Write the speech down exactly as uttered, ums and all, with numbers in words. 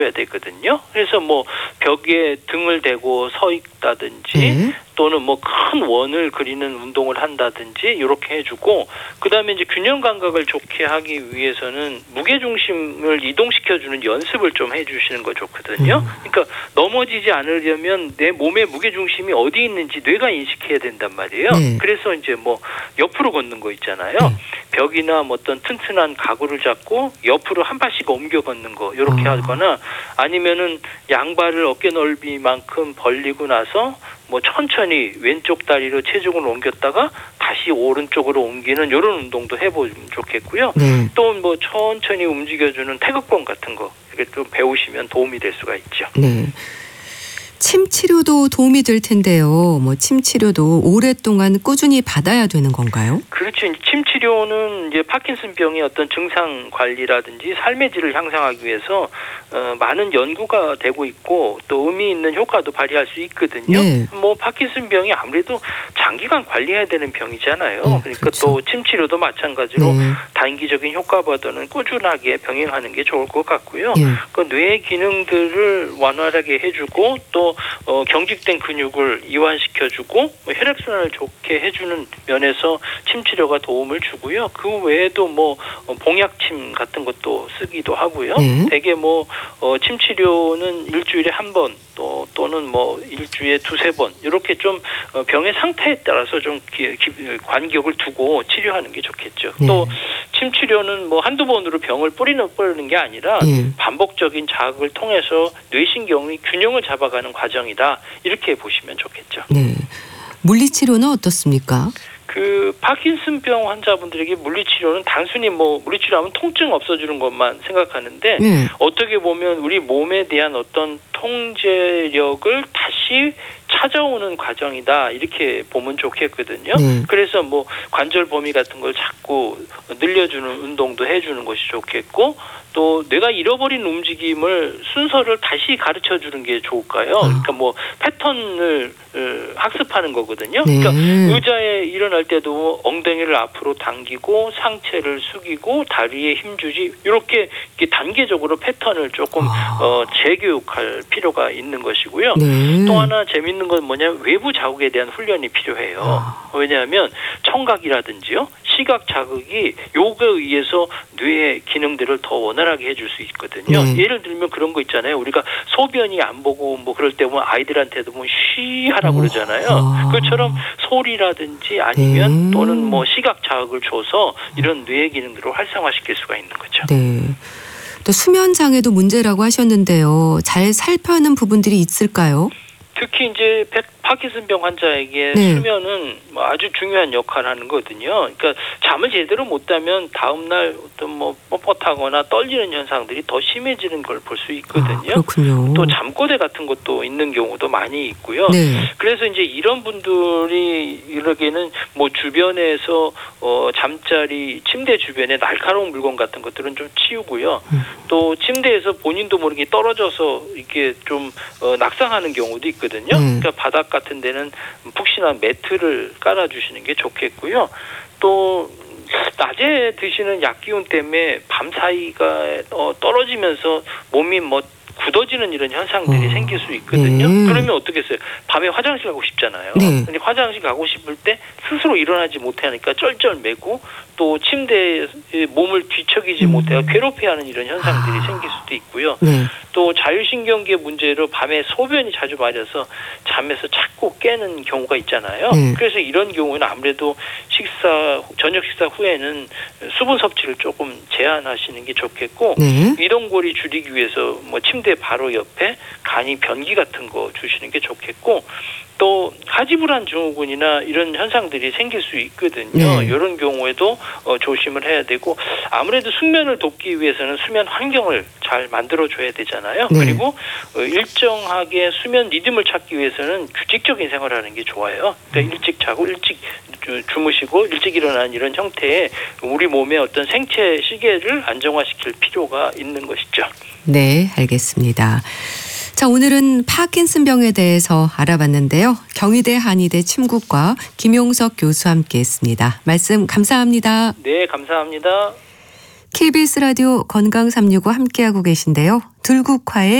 해야 되거든요. 그래서 뭐 벽에 등을 대고 서 있다든지 네. 또는 뭐 큰 원을 그리는 운동을 한다든지 이렇게 해주고, 그다음에 이제 균형 감각을 좋게 하기 위해서는 무게 중심을 이동시켜주는 연습을 좀 해주시는 거 좋거든요. 그러니까 넘어지지 않으려면 내 몸의 무게 중심이 어디 있는지 뇌가 인식해야 된단 말이에요. 네. 그래서 이제 뭐 옆으로 걷는 거 있잖아요. 네. 벽이나 뭐 어떤 튼튼한 가구를 잡고 옆으로 한 발씩 옮겨 걷는 거 이렇게 아. 하거나, 아니면은 양발을 어깨 넓이만큼 벌리고 나서 뭐 천천히 왼쪽 다리로 체중을 옮겼다가 다시 오른쪽으로 옮기는 이런 운동도 해보면 좋겠고요. 네. 또 뭐 천천히 움직여주는 태극권 같은 거 이렇게 좀 배우시면 도움이 될 수가 있죠. 네. 침 치료도 도움이 될 텐데요. 뭐 침 치료도 오랫동안 꾸준히 받아야 되는 건가요? 그렇죠. 침 치료는 이제 파킨슨병의 어떤 증상 관리라든지 삶의 질을 향상하기 위해서 어, 많은 연구가 되고 있고 또 의미 있는 효과도 발휘할 수 있거든요. 네. 뭐 파킨슨병이 아무래도 장기간 관리해야 되는 병이잖아요. 네, 그러니까 그렇죠. 또 침 치료도 마찬가지로 네. 단기적인 효과보다는 꾸준하게 병행하는 게 좋을 것 같고요. 네. 그 뇌 기능들을 완화하게 해주고 또 어, 경직된 근육을 이완시켜주고 뭐 혈액순환을 좋게 해주는 면에서 침 치료가 도움을 주고요. 그 외에도 뭐 어, 봉약침 같은 것도 쓰기도 하고요. 네. 대개 뭐 어, 침 치료는 일주일에 한 번 또 또는 뭐 일주일에 두세 번 이렇게 좀 어, 병의 상태에 따라서 좀 기, 기, 간격을 두고 치료하는 게 좋겠죠. 네. 또 침 치료는 뭐 한두 번으로 병을 뿌리는 뿌리는 게 아니라 네. 반복적인 자극을 통해서 뇌신경이 균형을 잡아가는 과정이다. 이렇게 보시면 좋겠죠. 네. 물리치료는 어떻습니까? 그 파킨슨병 환자분들에게 물리치료는 단순히 뭐 물리치료하면 통증 없어지는 것만 생각하는데 네. 어떻게 보면 우리 몸에 대한 어떤 통제력을 다시 찾아오는 과정이다, 이렇게 보면 좋겠거든요. 네. 그래서 뭐 관절 범위 같은 걸 자꾸 늘려주는 운동도 해주는 것이 좋겠고, 또 내가 잃어버린 움직임을 순서를 다시 가르쳐 주는 게 좋을까요? 아. 그러니까 뭐 패턴을 학습하는 거거든요. 네. 그러니까 의자에 일어날 때도 엉덩이를 앞으로 당기고 상체를 숙이고 다리에 힘주지, 이렇게, 이렇게 단계적으로 패턴을 조금 아. 어, 재교육할 필요가 있는 것이고요. 네. 또 하나 재밌는 건 뭐냐면 외부 자극에 대한 훈련이 필요해요. 아. 왜냐하면 청각이라든지요, 시각 자극이 요거에 의해서 뇌의 기능들을 더 원활하게 해줄 수 있거든요. 네. 예를 들면 그런 거 있잖아요. 우리가 소변이 안 보고 뭐 그럴 때 보면 아이들한테도 뭐 쉬 하라고 그러잖아요. 아. 그것처럼 소리라든지 아니면 네. 또는 뭐 시각 자극을 줘서 이런 뇌의 기능들을 활성화시킬 수가 있는 거죠. 네. 또 수면 장애도 문제라고 하셨는데요. 잘 살펴는 부분들이 있을까요? 특히 이제 파킨슨병 환자에게 네. 수면은 아주 중요한 역할을 하는 거거든요. 그러니까 잠을 제대로 못 자면 다음 날 어떤 뭐 뻣뻣하거나 떨리는 현상들이 더 심해지는 걸 볼 수 있거든요. 아, 그렇군요. 또 잠꼬대 같은 것도 있는 경우도 많이 있고요. 네. 그래서 이제 이런 분들이 이러기에는 뭐 주변에서 어 잠자리 침대 주변에 날카로운 물건 같은 것들은 좀 치우고요. 음. 또 침대에서 본인도 모르게 떨어져서 이렇게 좀 어, 낙상하는 경우도 있거든요. 음. 그러니까 바닥 같은 데는 푹신한 매트를 깔아주시는 게 좋겠고요. 또 낮에 드시는 약 기운 때문에 밤 사이가 어, 떨어지면서 몸이 뭐 굳어지는 이런 현상들이 어. 생길 수 있거든요. 네. 그러면 어떻게 했어요? 밤에 화장실 가고 싶잖아요. 네. 근데 화장실 가고 싶을 때 스스로 일어나지 못하니까 쩔쩔매고 또 침대에 몸을 뒤척이지 음. 못해서 괴롭해하는 이런 현상들이 아. 생길 수도 있고요. 네. 또 자율신경계 문제로 밤에 소변이 자주 마려서 잠에서 자꾸 깨는 경우가 있잖아요. 네. 그래서 이런 경우는 아무래도 식사 저녁 식사 후에는 수분 섭취를 조금 제한하시는 게 좋겠고, 네. 이동고리 줄이기 위해서 뭐 침대 바로 옆에 간이 변기 같은 거 주시는 게 좋겠고, 또 하지불안 증후군이나 이런 현상들이 생길 수 있거든요. 네. 이런 경우에도 어, 조심을 해야 되고, 아무래도 숙면을 돕기 위해서는 수면 환경을 잘 만들어줘야 되잖아요. 네. 그리고 어, 일정하게 수면 리듬을 찾기 위해서는 규칙적인 생활하는 게 좋아요. 그러니까 일찍 자고 일찍 주, 주무시고 일찍 일어나는 이런 형태의 우리 몸의 어떤 생체 시계를 안정화시킬 필요가 있는 것이죠. 네, 알겠습니다. 자, 오늘은 파킨슨병에 대해서 알아봤는데요. 경희대 한의대 침구과 김용석 교수와 함께했습니다. 말씀 감사합니다. 네, 감사합니다. 케이비에스 라디오 건강 삼육오 함께하고 계신데요. 들국화의